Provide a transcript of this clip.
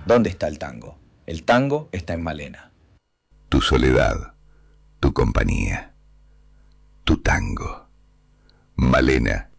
¿Dónde está el tango? El tango está en Malena. Tu soledad, tu compañía, tu tango. Malena